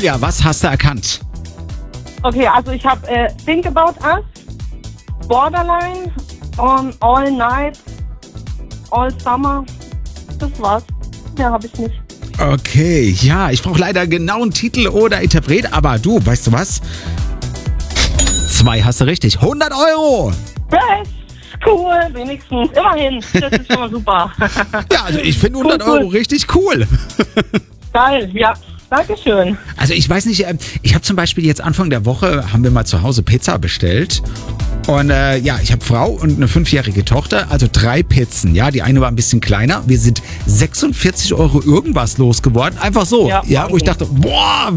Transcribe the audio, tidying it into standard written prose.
Julia, was hast du erkannt? Okay, also ich habe Think About Us, Borderline, All Night, All Summer. Das war's. Mehr habe ich nicht. Okay, ja, ich brauche leider genau einen Titel oder Interpret, aber du, weißt du was? 2 hast du richtig. 100 Euro! Yes, cool, wenigstens. Immerhin, das ist schon mal super. Ja, also ich finde 100 Euro richtig cool. Geil, ja. Dankeschön. Also ich weiß nicht, ich habe zum Beispiel jetzt Anfang der Woche, haben wir mal zu Hause Pizza bestellt. Und ja, ich habe Frau und eine 5-jährige Tochter, also 3 Pizzen. Ja, die eine war ein bisschen kleiner. Wir sind 46 Euro irgendwas losgeworden. Einfach so. Ja, wo ich dachte, boah,